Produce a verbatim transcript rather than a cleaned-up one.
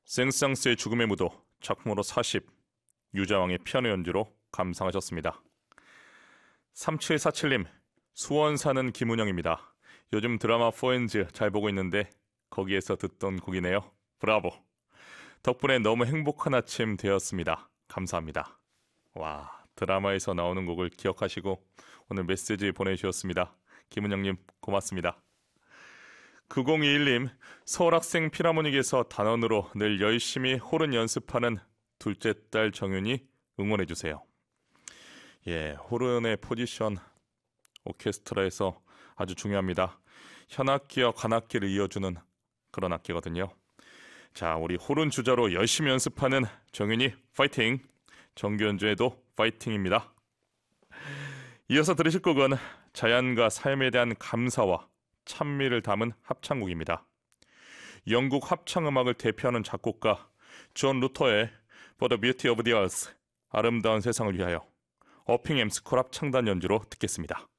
생상스의 죽음의 무도 작품으로 사십, 유자왕의 피아노 연주로 감상하셨습니다. 삼칠사칠님, 수원 사는 김은영입니다. 요즘 드라마 포엔즈 잘 보고 있는데 거기에서 듣던 곡이네요. 브라보. 덕분에 너무 행복한 아침 되었습니다. 감사합니다. 와, 드라마에서 나오는 곡을 기억하시고 오늘 메시지 보내주셨습니다. 김은영님 고맙습니다. 구공이일님, 서울학생 필하모닉에서 단원으로 늘 열심히 호른 연습하는 둘째 딸 정윤이 응원해주세요. 예, 호른의 포지션 오케스트라에서 아주 중요합니다. 현악기와 관악기를 이어주는 그런 악기거든요. 자, 우리 호른 주자로 열심히 연습하는 정윤이 파이팅! 정규 연주에도 파이팅입니다. 이어서 들으실 곡은 자연과 삶에 대한 감사와 찬미를 담은 합창곡입니다. 영국 합창음악을 대표하는 작곡가 존 루터의 For the Beauty of the Earth, 아름다운 세상을 위하여 어핑 엠스콜 합창단 연주로 듣겠습니다.